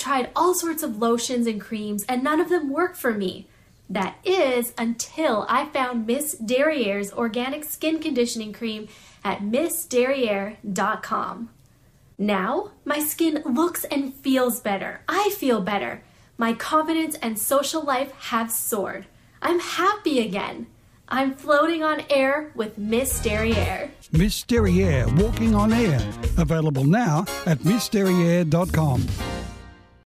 tried all sorts of lotions and creams, and none of them work for me. That is, until I found Miss Derriere's organic skin conditioning cream at MissDerriere.com. Now, my skin looks and feels better. I feel better. My confidence and social life have soared. I'm happy again. I'm floating on air with Miss Derriere. Miss Derriere, walking on air. Available now at MissDerriere.com.